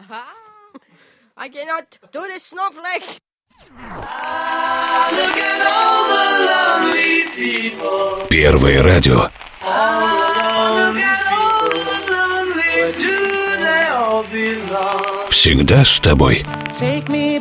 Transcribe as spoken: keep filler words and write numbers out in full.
I cannot do this, Snowflake. Первое радио. Всегда с тобой.